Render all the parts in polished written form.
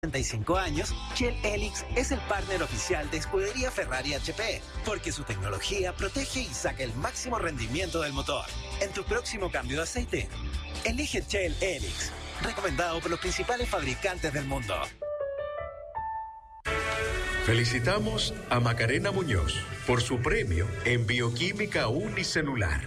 35 años, Shell Helix es el partner oficial de Escudería Ferrari HP, porque su tecnología protege y saca el máximo rendimiento del motor. En tu próximo cambio de aceite, elige Shell Helix, recomendado por los principales fabricantes del mundo. Felicitamos a Macarena Muñoz por su premio en Bioquímica Unicelular.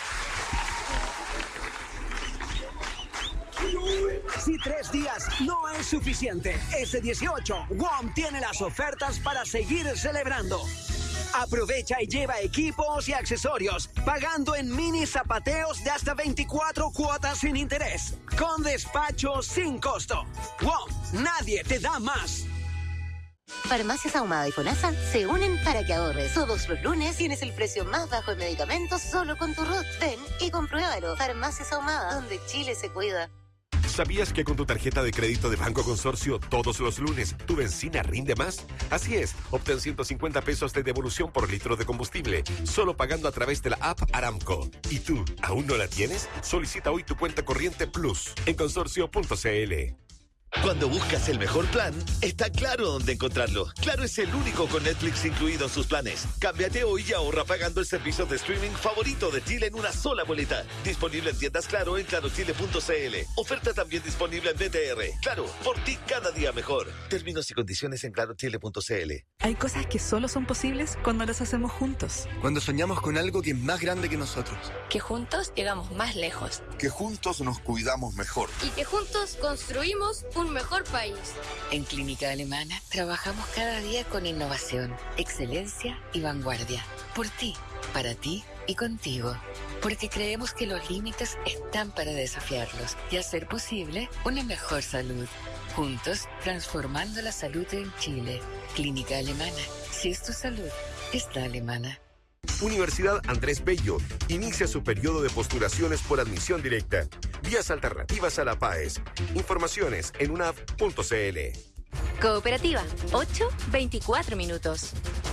Si 3 días no es suficiente, ese 18, WOM tiene las ofertas para seguir celebrando. Aprovecha y lleva equipos y accesorios, pagando en mini zapateos de hasta 24 cuotas sin interés, con despacho sin costo. WOM, nadie te da más. Farmacias Ahumada y FONASA se unen para que ahorres. Todos los lunes tienes el precio más bajo en medicamentos solo con tu RUT. Ven y compruébalo. Farmacias Ahumada, donde Chile se cuida. ¿Sabías que con tu tarjeta de crédito de Banco Consorcio todos los lunes tu benzina rinde más? Así es, obtén 150 pesos de devolución por litro de combustible, solo pagando a través de la app Aramco. ¿Y tú, aún no la tienes? Solicita hoy tu cuenta corriente Plus en consorcio.cl. Cuando buscas el mejor plan, está Claro dónde encontrarlo. Claro es el único con Netflix incluido en sus planes. Cámbiate hoy y ahorra pagando el servicio de streaming favorito de Chile en una sola boleta. Disponible en tiendas Claro en clarochile.cl. Oferta también disponible en BTR. Claro, por ti cada día mejor. Términos y condiciones en clarochile.cl. Hay cosas que solo son posibles cuando las hacemos juntos. Cuando soñamos con algo que es más grande que nosotros. Que juntos llegamos más lejos. Que juntos nos cuidamos mejor. Y que juntos construimos un mejor país. En Clínica Alemana trabajamos cada día con innovación, excelencia y vanguardia. Por ti, para ti y contigo. Porque creemos que los límites están para desafiarlos y hacer posible una mejor salud. Juntos, transformando la salud en Chile. Clínica Alemana. Si es tu salud, es la alemana. Universidad Andrés Bello inicia su periodo de postulaciones por admisión directa. Vías alternativas a la PAES. Informaciones en unaf.cl. Cooperativa, 8:24 minutos.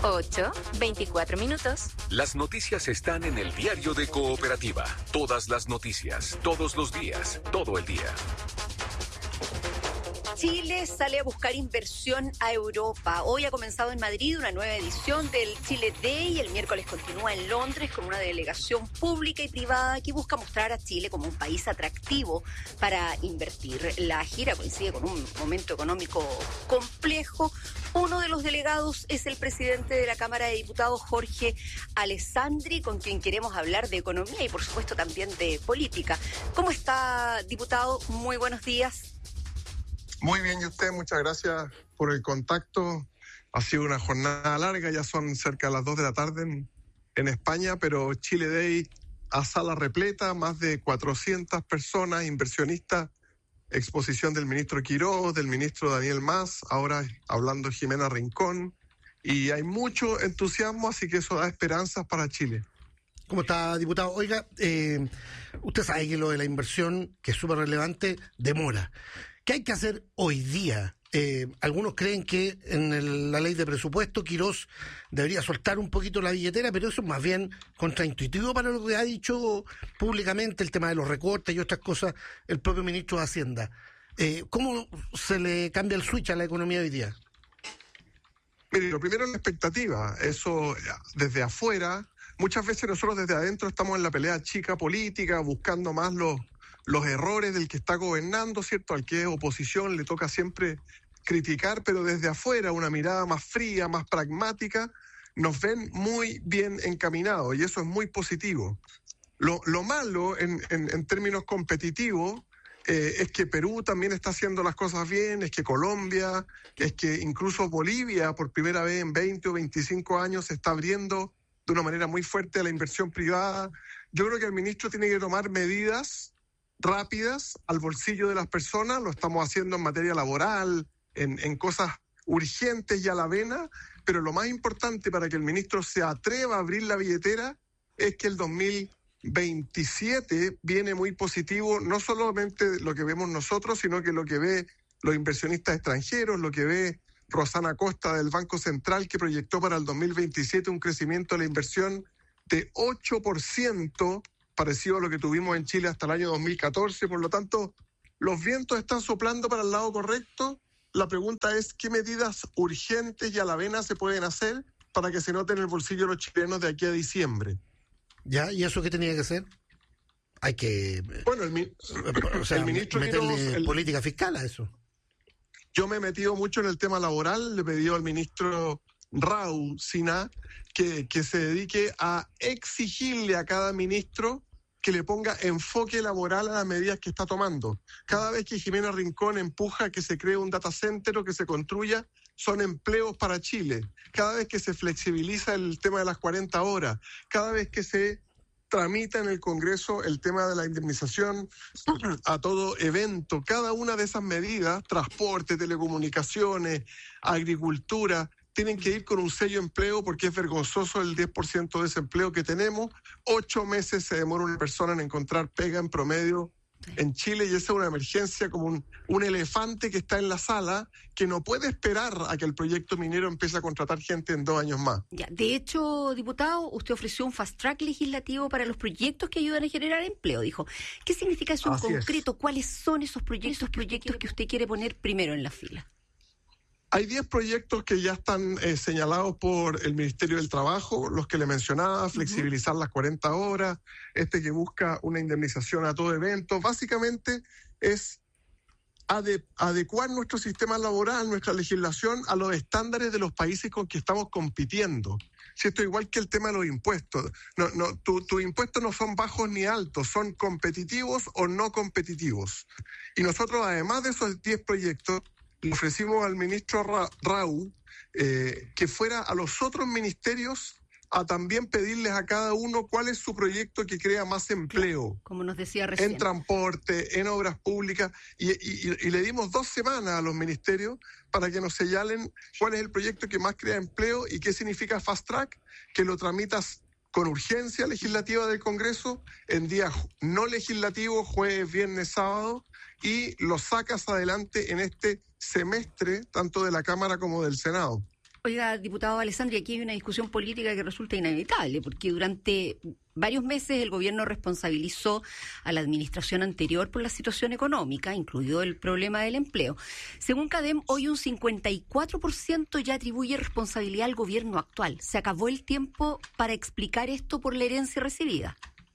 8:24 minutos. Las noticias están en el diario de Cooperativa. Todas las noticias, todos los días, todo el día. Chile sale a buscar inversión a Europa. Hoy ha comenzado en Madrid una nueva edición del Chile Day. El miércoles continúa en Londres con una delegación pública y privada que busca mostrar a Chile como un país atractivo para invertir. La gira coincide con un momento económico complejo. Uno de los delegados es el presidente de la Cámara de Diputados, Jorge Alessandri, con quien queremos hablar de economía y por supuesto también de política. ¿Cómo está, diputado? Muy buenos días. Muy bien, y usted, muchas gracias por el contacto. Ha sido una jornada larga, ya son cerca de las 2 de la tarde en España, pero Chile Day a sala repleta, más de 400 personas, inversionistas, exposición del ministro Quirós, del ministro Daniel Mas, ahora hablando Jimena Rincón, y hay mucho entusiasmo, así que eso da esperanzas para Chile. ¿Cómo está, diputado? Oiga, usted sabe que lo de la inversión, que es súper relevante, demora. ¿Qué hay que hacer hoy día? Algunos creen que en la ley de presupuesto Quirós debería soltar un poquito la billetera, pero eso es más bien contraintuitivo para lo que ha dicho públicamente el tema de los recortes y otras cosas el propio ministro de Hacienda. ¿Cómo se le cambia el switch a la economía hoy día? Mire, lo primero es la expectativa. Eso desde afuera, muchas veces nosotros desde adentro estamos en la pelea chica política, buscando más los errores del que está gobernando, ¿cierto? Al que es oposición le toca siempre criticar, pero desde afuera, una mirada más fría, más pragmática, nos ven muy bien encaminados y eso es muy positivo. Lo malo en términos competitivos es que Perú también está haciendo las cosas bien, es que Colombia, es que incluso Bolivia por primera vez en 20 o 25 años se está abriendo de una manera muy fuerte a la inversión privada. Yo creo que el ministro tiene que tomar medidas rápidas al bolsillo de las personas, lo estamos haciendo en materia laboral, en cosas urgentes y a la vena, pero lo más importante para que el ministro se atreva a abrir la billetera es que el 2027 viene muy positivo, no solamente lo que vemos nosotros, sino que lo que ve los inversionistas extranjeros, lo que ve Rosana Costa del Banco Central, que proyectó para el 2027 un crecimiento de la inversión de 8%, parecido a lo que tuvimos en Chile hasta el año 2014, por lo tanto, los vientos están soplando para el lado correcto la pregunta es ¿qué medidas urgentes y a la vena se pueden hacer para que se note en el bolsillo de los chilenos de aquí a diciembre? ¿Ya? ¿Y eso qué tenía que hacer? Hay que... Bueno, el ministro meterle política fiscal a eso. Yo me he metido mucho en el tema laboral, le he pedido al ministro Rau Sina que se dedique a exigirle a cada ministro que le ponga enfoque laboral a las medidas que está tomando. Cada vez que Jimena Rincón empuja que se cree un data center o que se construya, son empleos para Chile. Cada vez que se flexibiliza el tema de las 40 horas, cada vez que se tramita en el Congreso el tema de la indemnización a todo evento, cada una de esas medidas, transporte, telecomunicaciones, agricultura, tienen que ir con un sello empleo porque es vergonzoso el 10% de desempleo que tenemos. 8 meses se demora una persona en encontrar pega en promedio en Chile y esa es una emergencia como un elefante que está en la sala que no puede esperar a que el proyecto minero empiece a contratar gente en 2 años más. Ya, de hecho, diputado, usted ofreció un fast track legislativo para los proyectos que ayudan a generar empleo, dijo. ¿Qué significa eso en concreto? ¿Cuáles son esos proyectos que usted quiere poner primero en la fila? Hay 10 proyectos que ya están señalados por el Ministerio del Trabajo, los que le mencionaba, flexibilizar las 40 horas, que busca una indemnización a todo evento. Básicamente es adecuar nuestro sistema laboral, nuestra legislación a los estándares de los países con que estamos compitiendo. Si esto es igual que el tema de los impuestos. Tus impuestos no son bajos ni altos, son competitivos o no competitivos. Y nosotros, además de esos 10 proyectos, le ofrecimos al ministro Rau que fuera a los otros ministerios a también pedirles a cada uno cuál es su proyecto que crea más empleo. Como nos decía recién. En transporte, en obras públicas, y le dimos 2 semanas a los ministerios para que nos señalen cuál es el proyecto que más crea empleo y qué significa fast track, que lo tramitas con urgencia legislativa del Congreso en días no legislativos, jueves, viernes, sábado, y lo sacas adelante en este semestre, tanto de la Cámara como del Senado. Oiga, diputado Alessandri, aquí hay una discusión política que resulta inevitable, porque durante varios meses el gobierno responsabilizó a la administración anterior por la situación económica, incluido el problema del empleo. Según CADEM, hoy un 54% ya atribuye responsabilidad al gobierno actual. ¿Se acabó el tiempo para explicar esto por la herencia recibida?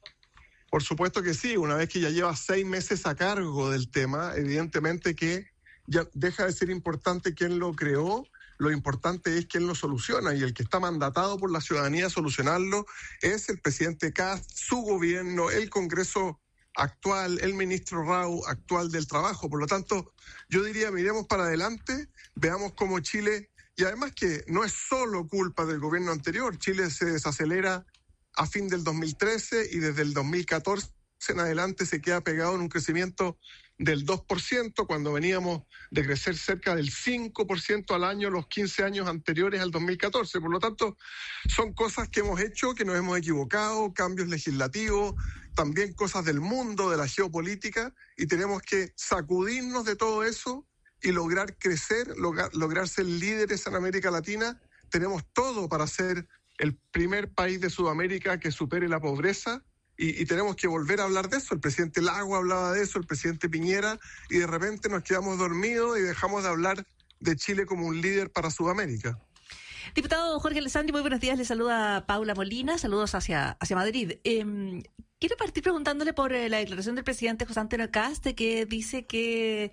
Por supuesto que sí. Una vez que ya lleva 6 meses a cargo del tema, evidentemente que ya deja de ser importante quién lo creó. Lo importante es quién lo soluciona, y el que está mandatado por la ciudadanía a solucionarlo es el presidente Kast, su gobierno, el Congreso actual, el ministro Rau actual del Trabajo. Por lo tanto, yo diría, miremos para adelante, veamos cómo Chile, y además que no es solo culpa del gobierno anterior, Chile se desacelera a fin del 2013 y desde el 2014 en adelante se queda pegado en un crecimiento del 2%, cuando veníamos de crecer cerca del 5% al año los 15 años anteriores al 2014. Por lo tanto, son cosas que hemos hecho, que nos hemos equivocado, cambios legislativos, también cosas del mundo, de la geopolítica, y tenemos que sacudirnos de todo eso y lograr crecer, lograr ser líderes en América Latina. Tenemos todo para ser el primer país de Sudamérica que supere la pobreza. Y tenemos que volver a hablar de eso. El presidente Lago hablaba de eso, el presidente Piñera, y de repente nos quedamos dormidos y dejamos de hablar de Chile como un líder para Sudamérica. Diputado Jorge Alessandri, muy buenos días. Le saluda Paula Molina, saludos hacia Madrid. Quiero partir preguntándole por la declaración del presidente José Antonio Kast, que dice que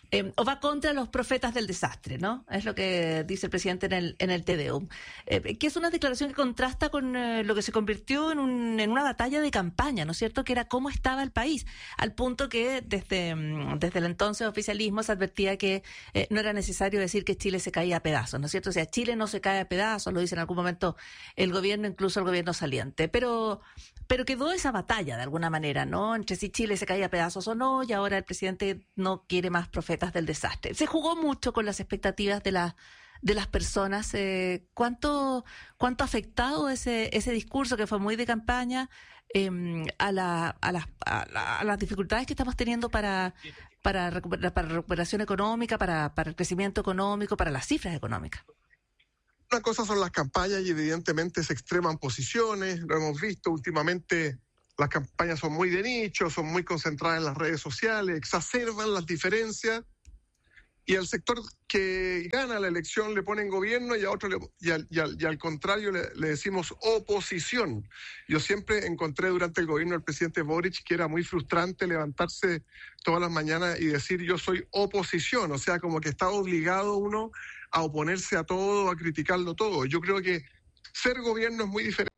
o va contra los profetas del desastre, ¿no? Es lo que dice el presidente en el TDU. Que es una declaración que contrasta con lo que se convirtió en una batalla de campaña, ¿no es cierto? Que era cómo estaba el país, al punto que desde el entonces oficialismo se advertía que no era necesario decir que Chile se caía a pedazos, ¿no es cierto? O sea, Chile no se cae a pedazos, lo dice en algún momento el gobierno, incluso el gobierno saliente. Pero quedó esa batalla de alguna manera, ¿no? Entre si Chile se caía a pedazos o no, y ahora el presidente no quiere más profetas del desastre. Se jugó mucho con las expectativas de las personas. ¿Cuánto ha afectado ese discurso que fue muy de campaña a las dificultades que estamos teniendo para recuperación económica, para el crecimiento económico, para las cifras económicas? Una cosa son las campañas y evidentemente se extreman posiciones, lo hemos visto últimamente. Las campañas son muy de nicho, son muy concentradas en las redes sociales, exacerban las diferencias. y al sector que gana la elección le ponen gobierno y a otro y al contrario le decimos oposición. Yo siempre encontré durante el gobierno del presidente Boric que era muy frustrante levantarse todas las mañanas y decir yo soy oposición, o sea, como que está obligado uno a oponerse a todo, a criticarlo todo. Yo creo que ser gobierno es muy diferente.